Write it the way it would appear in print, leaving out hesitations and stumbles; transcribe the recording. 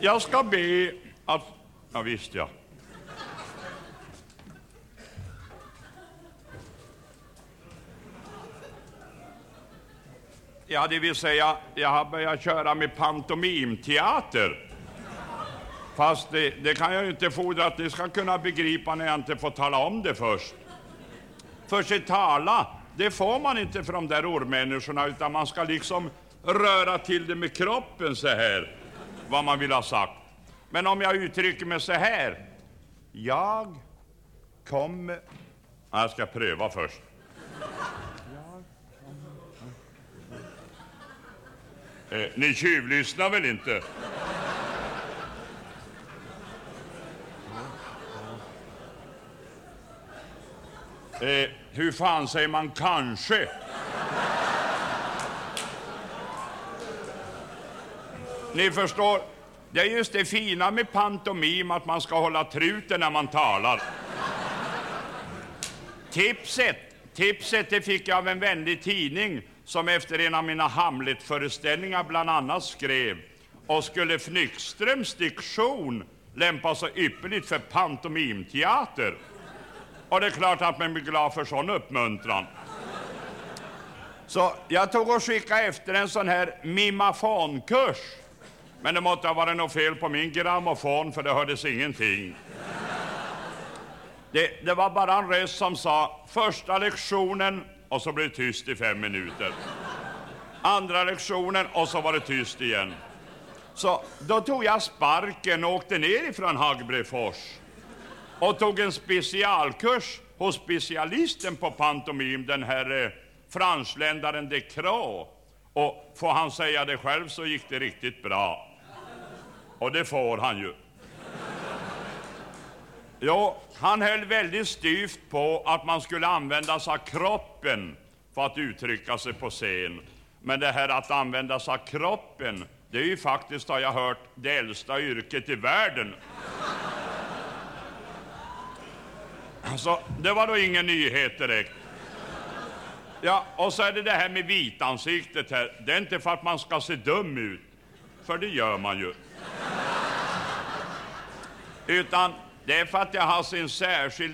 Jag ska be att... Ja, visst ja. Ja, det vill säga, jag har börjat köra med pantomimteater. Fast det kan jag ju inte fordra att ni ska kunna begripa när jag inte får tala om det först. För sig tala, det får man inte för de där ormänniskorna, utan man ska liksom röra till det med kroppen så här, vad man vill ha sagt. Men om jag uttrycker mig så här: jag kommer... Jag ska pröva först. Ni tjuvlyssnar väl inte? Hur fan säger man kanske? Ni förstår, det är just det fina med pantomim, att man ska hålla truten när man talar. Tipset det fick jag av en vänlig tidning som efter en av mina Hamlet-föreställningar bland annat skrev: och skulle Fnyckströms diktion lämpa så ypperligt för pantomimteater. Och det är klart att man blir glad för sån uppmuntran. Så jag tog och skickade efter en sån här mimafonkurs. Men det måste ha varit något fel på min grammofon, för det hördes ingenting. Det var bara en röst som sa första lektionen, och så blev det tyst i 5 minuter. Andra lektionen, och så var det tyst igen. Så då tog jag sparken och åkte ner ifrån Hagbrefors och tog en specialkurs hos specialisten på pantomim, den här franskländaren de Croo. Och får han säga det själv så gick det riktigt bra. Och det får han ju. Jo, han höll väldigt styvt på att man skulle använda sig av kroppen för att uttrycka sig på scen. Men det här att använda sig av kroppen, det är ju faktiskt, har jag hört, det äldsta yrket i världen. Alltså, det var då ingen nyhet direkt. Ja, och så är det här med vitansiktet här. Det är inte för att man ska se dum ut, för det gör man ju. Utan det är för att jag har sin särskild